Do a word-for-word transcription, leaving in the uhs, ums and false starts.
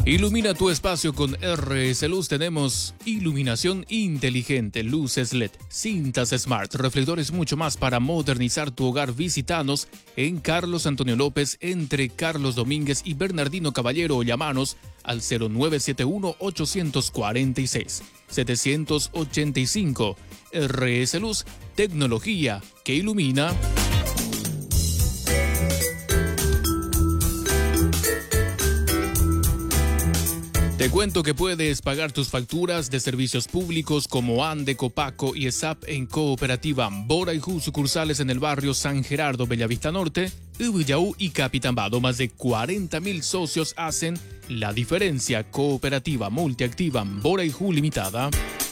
Ilumina tu espacio con R S Luz. Tenemos iluminación inteligente, luces L E D, cintas Smart, reflectores, mucho más para modernizar tu hogar. Visítanos en Carlos Antonio López, entre Carlos Domínguez y Bernardino Caballero, o llamanos al cero nueve siete uno, ocho cuatro seis, siete ocho cinco. R S Luz, tecnología que ilumina. Te cuento que puedes pagar tus facturas de servicios públicos como ANDE, Copaco y ESAP en Cooperativa Boraiju, sucursales en el barrio San Gerardo, Bellavista Norte, Ubillaú y Capitambado. Más de cuarenta mil socios hacen la diferencia. Cooperativa Multiactiva Boraiju Limitada.